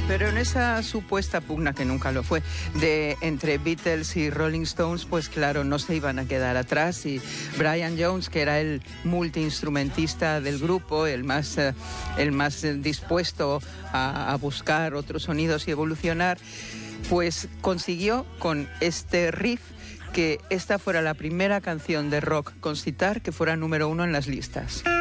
Pero en esa supuesta pugna, que nunca lo fue, entre Beatles y Rolling Stones, pues claro, no se iban a quedar atrás, y Brian Jones, que era el multiinstrumentista del grupo, el más dispuesto a buscar otros sonidos y evolucionar, pues consiguió con este riff que esta fuera la primera canción de rock con sitar que fuera número 1 en las listas.